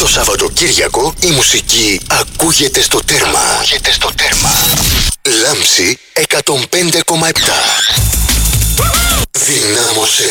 Στο Σαββατοκύριακο η μουσική ακούγεται στο τέρμα. Λάμψη 105,7. Δυνάμωσε.